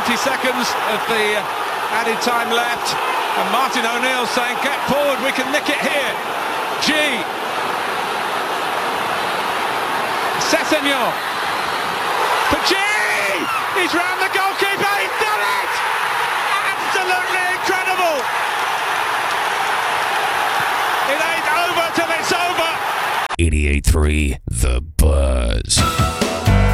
20 seconds of the added time left, and Martin O'Neill saying, get forward, we can nick it here. G. Sessegnon for G. He's round the goalkeeper, he's done it! Absolutely incredible! It ain't over till it's over! 88.3 The